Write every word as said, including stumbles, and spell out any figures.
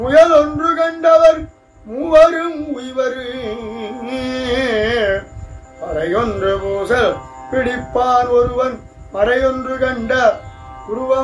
புயல் ஒன்று கண்டவர் மூவரும் உய்வரு பறையொன்று பூசல் பிடிப்பான் ஒருவன் மறையொன்று கண்ட உருவம்